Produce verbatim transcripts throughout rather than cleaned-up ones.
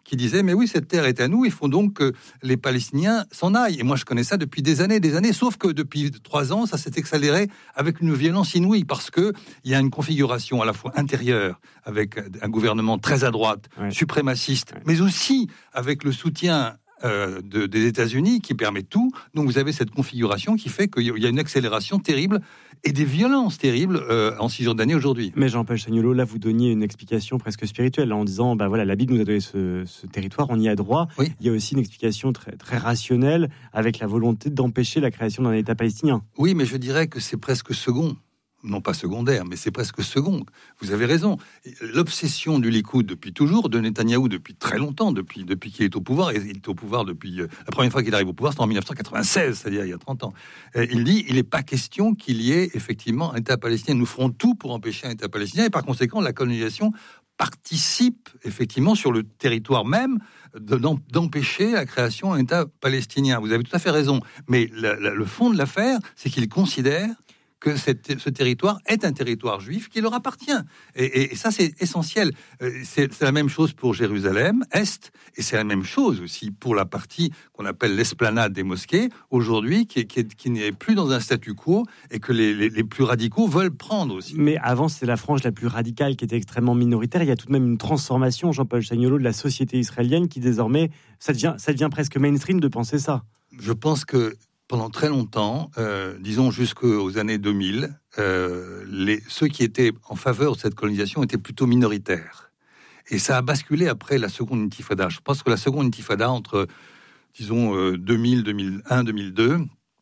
qui disait mais oui, cette terre est à nous, il faut donc que les Palestiniens s'en aillent. Et moi je connais ça depuis des années, des années, sauf que depuis trois ans, ça s'est accéléré avec une violence inouïe parce que il y a une configuration à la fois intérieure avec un gouvernement très à droite, ouais. suprémaciste, ouais. mais aussi avec le soutien Euh, de, des États-Unis qui permet tout. Donc vous avez cette configuration qui fait qu'il y a une accélération terrible et des violences terribles euh, en Cisjordanie aujourd'hui. Mais Jean-Paul Chagnolot, là vous donniez une explication presque spirituelle en disant bah voilà, la Bible nous a donné ce, ce territoire, on y a droit. Oui. Il y a aussi une explication très, très rationnelle avec la volonté d'empêcher la création d'un État palestinien. Oui, mais je dirais que c'est presque second. Non pas secondaire, mais c'est presque second. Vous avez raison. L'obsession du Likoud depuis toujours, de Netanyahou depuis très longtemps, depuis, depuis qu'il est au pouvoir, et il est au pouvoir depuis... Euh, la première fois qu'il arrive au pouvoir, c'était en dix-neuf cent quatre-vingt-seize, c'est-à-dire il y a trente ans. Euh, il dit, il n'est pas question qu'il y ait effectivement un État palestinien. Nous ferons tout pour empêcher un État palestinien, et par conséquent, la colonisation participe effectivement sur le territoire même de, d'empêcher la création d'un État palestinien. Vous avez tout à fait raison. Mais la, la, le fond de l'affaire, c'est qu'il considère que cette, ce territoire est un territoire juif qui leur appartient. Et, et, et ça, c'est essentiel. C'est, c'est la même chose pour Jérusalem, Est, et c'est la même chose aussi pour la partie qu'on appelle l'esplanade des mosquées, aujourd'hui, qui, qui, qui n'est plus dans un statu quo, et que les, les, les plus radicaux veulent prendre aussi. Mais avant, c'est la frange la plus radicale qui était extrêmement minoritaire. Il y a tout de même une transformation, Jean-Paul Chagnolot, de la société israélienne, qui désormais, ça devient, ça devient presque mainstream de penser ça. Je pense que pendant très longtemps, euh, disons jusqu'aux années deux mille, euh, les, ceux qui étaient en faveur de cette colonisation étaient plutôt minoritaires. Et ça a basculé après la seconde intifada. Je pense que la seconde intifada, entre, disons, euh, deux mille, deux mille un, deux mille deux,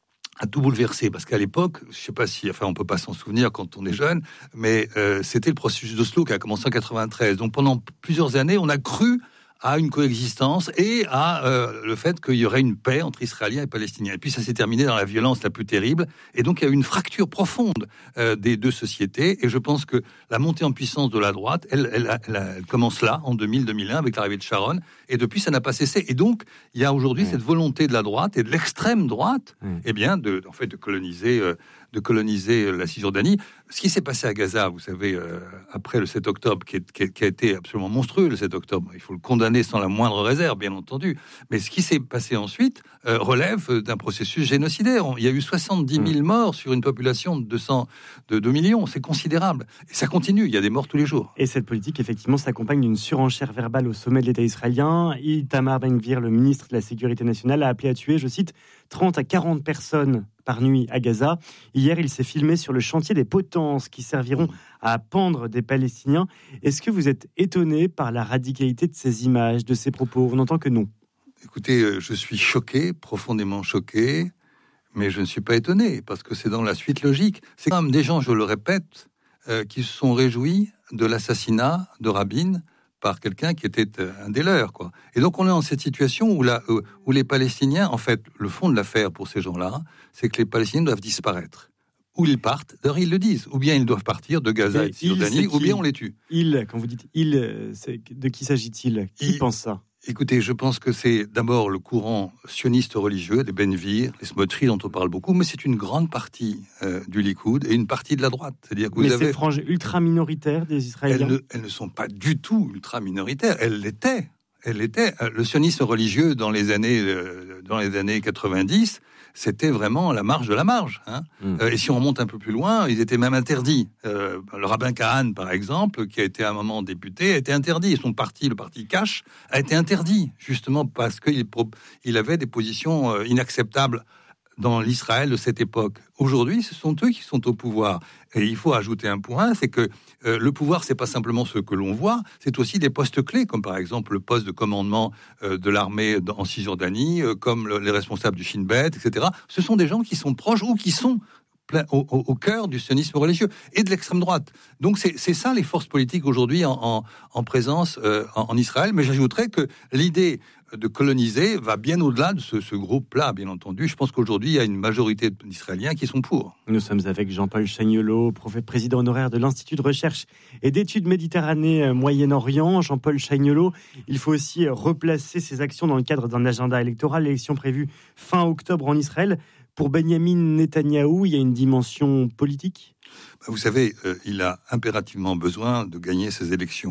a tout bouleversé. Parce qu'à l'époque, je ne sais pas si, enfin, on ne peut pas s'en souvenir quand on est jeune, mais euh, c'était le processus d'Oslo qui a commencé en quatre-vingt-treize. Donc pendant plusieurs années, on a cru à une coexistence et à euh, le fait qu'il y aurait une paix entre Israéliens et Palestiniens. Et puis ça s'est terminé dans la violence la plus terrible. Et donc il y a eu une fracture profonde euh, des deux sociétés. Et je pense que la montée en puissance de la droite, elle, elle, elle, elle commence là, en deux mille deux mille un, avec l'arrivée de Sharon. Et depuis, ça n'a pas cessé. Et donc, il y a aujourd'hui mmh. cette volonté de la droite et de l'extrême droite, mmh. eh bien, de, en fait, de coloniser... Euh, de coloniser la Cisjordanie. Ce qui s'est passé à Gaza, vous savez, euh, après le sept octobre, qui, est, qui, est, qui a été absolument monstrueux, le sept octobre, il faut le condamner sans la moindre réserve, bien entendu. Mais ce qui s'est passé ensuite euh, relève d'un processus génocidaire. Il y a eu soixante-dix mille morts sur une population de deux cents, de deux millions. C'est considérable. Et ça continue. Il y a des morts tous les jours. Et cette politique, effectivement, s'accompagne d'une surenchère verbale au sommet de l'État israélien. Itamar Ben-Gvir, le ministre de la Sécurité nationale, a appelé à tuer, je cite, trente à quarante personnes par nuit à Gaza. Hier, il s'est filmé sur le chantier des potences qui serviront à pendre des Palestiniens. Est-ce que vous êtes étonné par la radicalité de ces images, de ces propos ? On n'entend que non. Écoutez, je suis choqué, profondément choqué, mais je ne suis pas étonné, parce que c'est dans la suite logique. C'est comme des gens, je le répète, euh, qui se sont réjouis de l'assassinat de Rabin par quelqu'un qui était un des leurs, quoi. Et donc on est dans cette situation où, la, où les Palestiniens, en fait, le fond de l'affaire pour ces gens-là, c'est que les Palestiniens doivent disparaître. Ou ils partent, d'ailleurs ils le disent, ou bien ils doivent partir de Gaza et de Cisjordanie, ou bien on les tue. Ils, quand vous dites ils, c'est, de qui s'agit-il ? Qui il, pense ça ? Écoutez, je pense que c'est d'abord le courant sioniste religieux, des Ben-Gvir, les Smotrich dont on parle beaucoup, mais c'est une grande partie euh, du Likoud et une partie de la droite. C'est-à-dire que vous mais avez... ces franges ultra-minoritaires des Israéliens ? Elles ne, elles ne sont pas du tout ultra-minoritaires, elles l'étaient. Elles l'étaient. Le sionisme religieux dans les années, euh, dans les années quatre-vingt-dix, c'était vraiment la marge de la marge. Hein. Mmh. Euh, et si on remonte un peu plus loin, ils étaient même interdits. Euh, le rabbin Kahan, par exemple, qui a été à un moment député, a été interdit. Et son parti, le parti Cash, a été interdit, justement parce qu'il il avait des positions euh, inacceptables dans l'Israël de cette époque. Aujourd'hui, ce sont eux qui sont au pouvoir. Et il faut ajouter un point, c'est que euh, le pouvoir, c'est pas simplement ce que l'on voit, c'est aussi des postes clés, comme par exemple le poste de commandement euh, de l'armée en Cisjordanie, euh, comme le, les responsables du Shin Bet, et cetera. Ce sont des gens qui sont proches ou qui sont plein, au, au, au cœur du sionisme religieux et de l'extrême droite. Donc c'est, c'est ça les forces politiques aujourd'hui en, en, en présence euh, en, en Israël. Mais j'ajouterais que l'idée de coloniser va bien au-delà de ce, ce groupe-là, bien entendu. Je pense qu'aujourd'hui, il y a une majorité d'Israéliens qui sont pour. Nous sommes avec Jean-Paul Chagnolot, président honoraire de l'Institut de recherche et d'études Méditerranée Moyen-Orient. Jean-Paul Chagnolot, il faut aussi replacer ses actions dans le cadre d'un agenda électoral, l'élection prévue fin octobre en Israël. Pour Benyamin Netanyahou, il y a une dimension politique ? Vous savez, euh, il a impérativement besoin de gagner ces élections.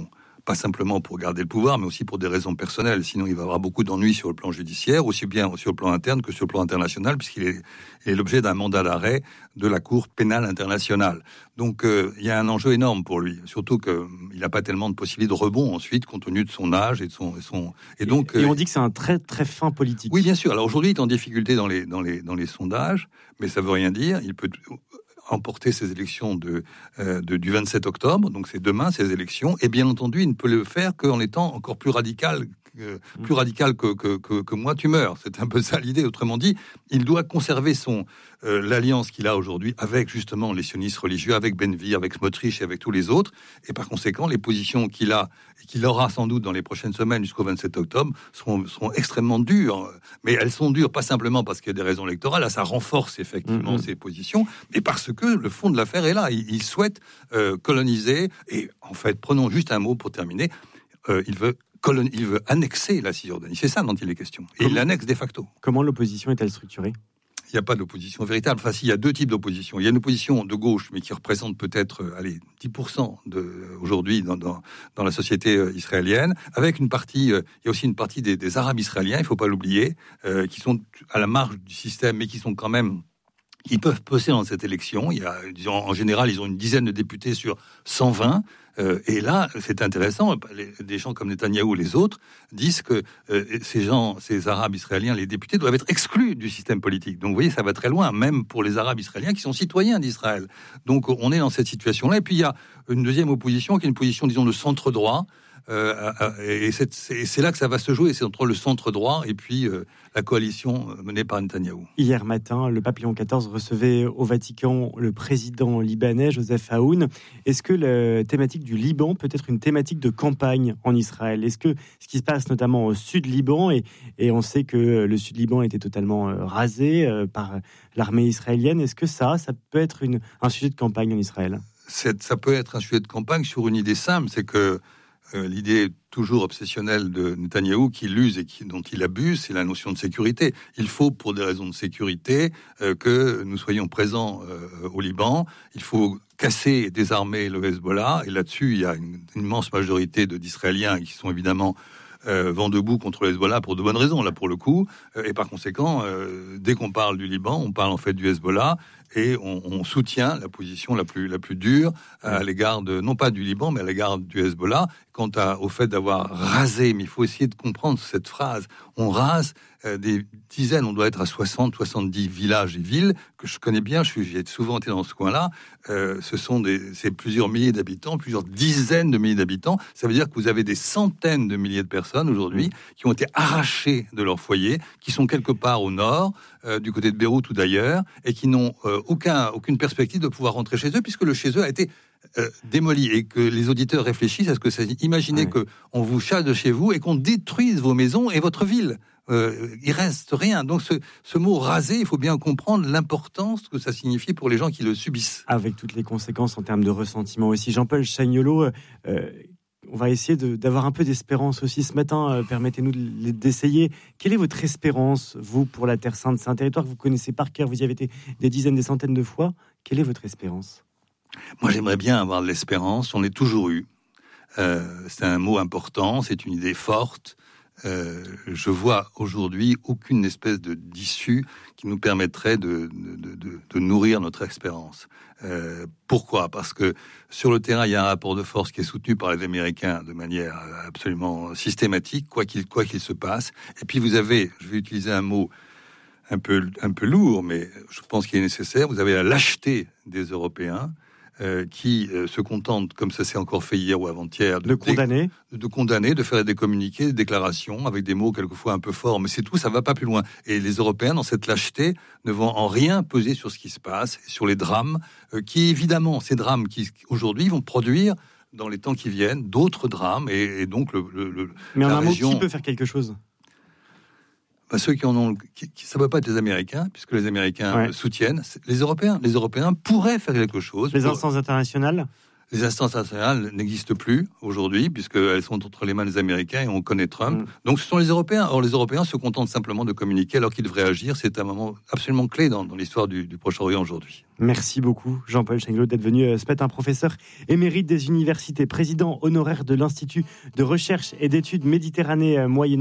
pas simplement pour garder le pouvoir, mais aussi pour des raisons personnelles. Sinon, il va avoir beaucoup d'ennuis sur le plan judiciaire, aussi bien sur le plan interne que sur le plan international, puisqu'il est, il est l'objet d'un mandat d'arrêt de la Cour pénale internationale. Donc, euh, il y a un enjeu énorme pour lui, surtout qu'il n'a pas tellement de possibilités de rebond ensuite, compte tenu de son âge et de son... Et, son, et donc, et, et on dit que c'est un très, très fin politique. Oui, bien sûr. Alors aujourd'hui, il est en difficulté dans les, dans les, dans les sondages, mais ça veut rien dire. Il peut emporter ces élections de, euh, de, du vingt-sept octobre, donc c'est demain ces élections, et bien entendu, il ne peut le faire qu'en étant encore plus radical, euh, plus radical que, que, que, que moi, tu meurs. C'est un peu ça l'idée. Autrement dit, il doit conserver son, euh, l'alliance qu'il a aujourd'hui avec justement les sionistes religieux, avec Ben-Gvir, avec Smotrich et avec tous les autres, et par conséquent, les positions qu'il a, et qu'il aura sans doute dans les prochaines semaines jusqu'au vingt-sept octobre, seront, seront extrêmement dures. Mais elles sont dures pas simplement parce qu'il y a des raisons électorales, là ça renforce effectivement mmh. ses positions, mais parce que le fond de l'affaire est là. Il, il souhaite euh, coloniser, et en fait, prenons juste un mot pour terminer, euh, il veut colon... il veut annexer la Cisjordanie. C'est ça dont il est question. Et Comment... il l'annexe de facto. Comment l'opposition est-elle structurée ? Il n'y a pas d'opposition véritable. Enfin, si, il y a deux types d'opposition. Il y a une opposition de gauche, mais qui représente peut-être, euh, allez, dix pour cent de, aujourd'hui dans, dans, dans la société euh, israélienne, avec une partie, euh, il y a aussi une partie des, des Arabes israéliens, il ne faut pas l'oublier, euh, qui sont à la marge du système, mais qui sont quand même... Ils peuvent peser dans cette élection. Il y a, disons, en général, ils ont une dizaine de députés sur cent vingt. Euh, et là, c'est intéressant. Les, des gens comme Netanyahou et les autres disent que euh, ces gens, ces Arabes israéliens, les députés doivent être exclus du système politique. Donc, vous voyez, ça va très loin, même pour les Arabes israéliens qui sont citoyens d'Israël. Donc, on est dans cette situation-là. Et puis, il y a une deuxième opposition qui est une position, disons, de centre-droit. Euh, et c'est, c'est, c'est là que ça va se jouer, c'est entre le centre droit et puis euh, la coalition menée par Netanyahou. Hier matin, le pape Léon quatorze recevait au Vatican le président libanais Joseph Aoun. Est-ce que la thématique du Liban peut être une thématique de campagne en Israël ? Est-ce que ce qui se passe notamment au sud Liban, et, et on sait que le sud Liban était totalement euh, rasé euh, par l'armée israélienne, est-ce que ça, ça peut être une, un sujet de campagne en Israël ? c'est, Ça peut être un sujet de campagne sur une idée simple, c'est que Euh, l'idée toujours obsessionnelle de Netanyahou qu'il use et qui, dont il abuse, c'est la notion de sécurité. Il faut, pour des raisons de sécurité, euh, que nous soyons présents euh, au Liban. Il faut casser et désarmer le Hezbollah. Et là-dessus, il y a une, une immense majorité de, d'Israéliens qui sont évidemment euh, vent debout contre le Hezbollah pour de bonnes raisons, là, pour le coup. Euh, et par conséquent, euh, dès qu'on parle du Liban, on parle en fait du Hezbollah. Et on, on soutient la position la plus, la plus dure à l'égard de, non pas du Liban, mais à l'égard du Hezbollah. Quant à, au fait d'avoir rasé, mais il faut essayer de comprendre cette phrase, on rase euh, des dizaines, on doit être à soixante, soixante-dix villages et villes, que je connais bien, je suis, j'ai souvent été dans ce coin-là, euh, ce sont des, c'est plusieurs milliers d'habitants, plusieurs dizaines de milliers d'habitants, ça veut dire que vous avez des centaines de milliers de personnes aujourd'hui qui ont été arrachées de leur foyer, qui sont quelque part au nord, euh, du côté de Beyrouth ou d'ailleurs, et qui n'ont euh, aucun, aucune perspective de pouvoir rentrer chez eux, puisque le chez eux a été euh, démoli, et que les auditeurs réfléchissent à ce que ça dit. Imaginez ouais. qu'on vous chasse de chez vous et qu'on détruise vos maisons et votre ville. Euh, il reste rien. Donc ce, ce mot raser, il faut bien comprendre l'importance que ça signifie pour les gens qui le subissent. Avec toutes les conséquences en termes de ressentiment aussi. Jean-Paul Chagnolot, euh, on va essayer de, d'avoir un peu d'espérance aussi ce matin. Euh, permettez-nous de, d'essayer. Quelle est votre espérance, vous, pour la Terre Sainte ? C'est un territoire que vous connaissez par cœur, vous y avez été des dizaines, des centaines de fois. Quelle est votre espérance ? Moi, j'aimerais bien avoir de l'espérance. On l'a toujours eu. Euh, c'est un mot important, c'est une idée forte. Euh, je vois aujourd'hui aucune espèce de d'issue qui nous permettrait de, de, de, de nourrir notre espérance. Euh, pourquoi ? Parce que sur le terrain, il y a un rapport de force qui est soutenu par les Américains de manière absolument systématique, quoi qu'il, quoi qu'il se passe. Et puis vous avez, je vais utiliser un mot un peu, un peu lourd, mais je pense qu'il est nécessaire, vous avez la lâcheté des Européens, Euh, qui euh, se contentent, comme ça s'est encore fait hier ou avant-hier, de, de condamner, de, de condamner, de faire des communiqués, des déclarations avec des mots quelquefois un peu forts, mais c'est tout, ça va pas plus loin. Et les Européens, dans cette lâcheté, ne vont en rien peser sur ce qui se passe, sur les drames, euh, qui évidemment, ces drames qui aujourd'hui vont produire dans les temps qui viennent d'autres drames, et, et donc le, le, le mais en la un région... mot, qui peut faire quelque chose ? Ben, ceux qui en ont, qui, qui, ça ne peut pas être les Américains, puisque les Américains ouais. soutiennent. Les Européens, les Européens pourraient faire quelque chose. Les pour... instances internationales. Les instances internationales n'existent plus aujourd'hui, puisqu'elles sont entre les mains des Américains et on connaît Trump. Mmh. Donc ce sont les Européens. Or, les Européens se contentent simplement de communiquer alors qu'ils devraient agir. C'est un moment absolument clé dans, dans l'histoire du, du Proche-Orient aujourd'hui. Merci beaucoup, Jean-Paul Chenglo, d'être venu ce matin, professeur émérite des universités, président honoraire de l'Institut de recherche et d'études Méditerranée moyenne.